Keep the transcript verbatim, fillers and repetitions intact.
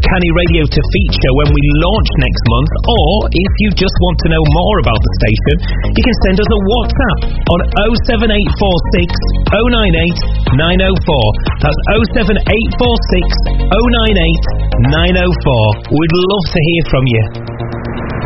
Uncanny Radio to feature when we launch next month, or if you just want to know more about the station, you can send us a WhatsApp on oh seven eight four six oh nine eight nine oh four. That's oh seven eight four six oh nine eight nine oh four. We'd love to hear from you.